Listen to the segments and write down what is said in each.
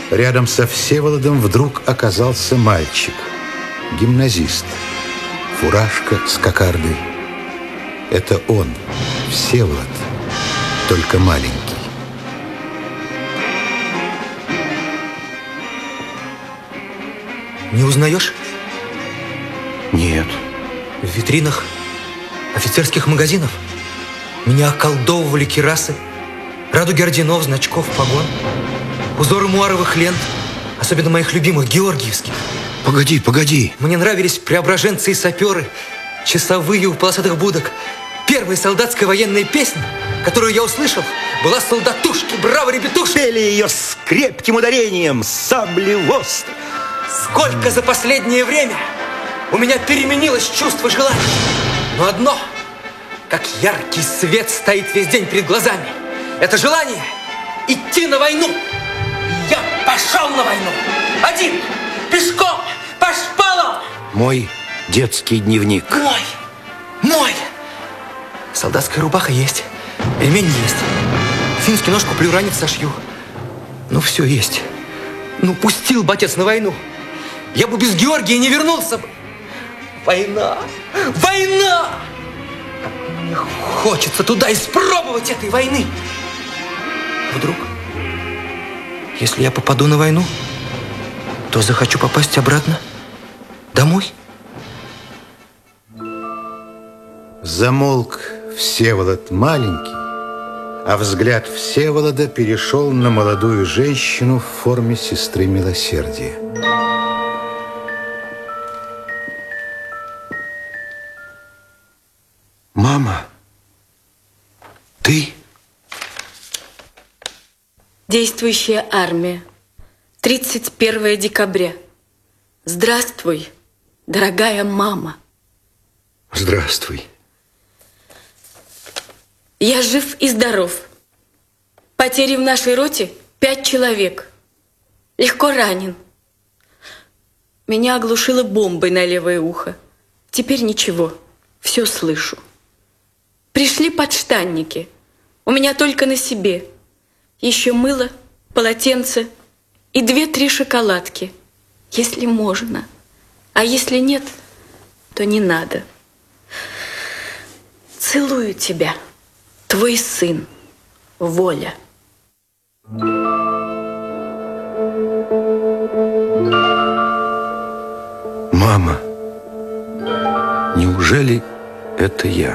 Рядом со Всеволодом вдруг оказался мальчик, гимназист, фуражка с кокардой. Это он, Всеволод, только маленький. Не узнаешь? Нет. В витринах офицерских магазинов меня околдовывали кирасы, радуги орденов, значков, погон, узоры муаровых лент, особенно моих любимых георгиевских. Погоди, погоди. Мне нравились преображенцы и саперы, часовые у полосатых будок. Первая солдатская военная песня, которую я услышал, была «Солдатушки, браво, ребятушки». Пели ее с крепким ударением, сабли в остро. Сколько за последнее время у меня переменилось чувство желания. Но одно, как яркий свет, стоит весь день перед глазами. Это желание идти на войну. И я пошел на войну. Один, пешком, по шпалам. Мой детский дневник. Мой. Солдатская рубаха есть, ремень есть. Финский нож куплю, ранец сошью. Ну, все есть. Ну, пустил бы отец на войну. Я бы без Георгия не вернулся бы. Война! Война! Мне хочется туда испробовать этой войны. Вдруг, если я попаду на войну, то захочу попасть обратно домой. Замолк Всеволод маленький, а взгляд Всеволода перешел на молодую женщину в форме сестры милосердия. Мама, ты? Действующая армия. 31 декабря. Здравствуй, дорогая мама. Здравствуй. Я жив и здоров. Потери в нашей роте 5 человек. Легко ранен. Меня оглушило бомбой на левое ухо. Теперь ничего, все слышу. Пришли подштанники. У меня только на себе. Еще мыло, полотенце и 2-3 шоколадки. Если можно. А если нет, то не надо. Целую тебя, твой сын, Воля. Мама, неужели это я?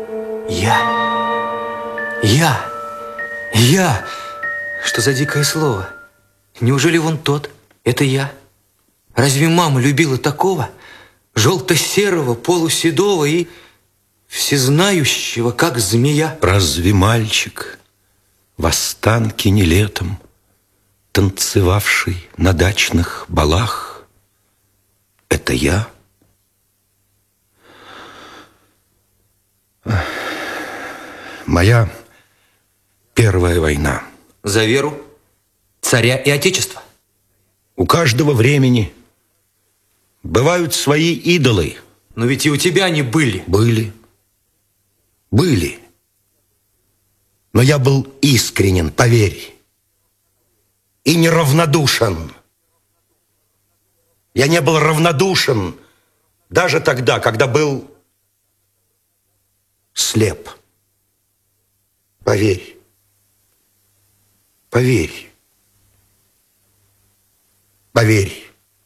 Я. Что за дикое слово? Неужели вон тот? Это я? Разве мама любила такого? Желто-серого, полуседого и всезнающего, как змея? Разве мальчик в Останкине летом, танцевавший на дачных балах, это я? Моя первая война. За веру, царя и отечества. У каждого времени бывают свои идолы. Но ведь и у тебя они были. Были. Но я был искренен, поверь, и неравнодушен. Я не был равнодушен даже тогда, когда был слеп. Поверь. Поверь.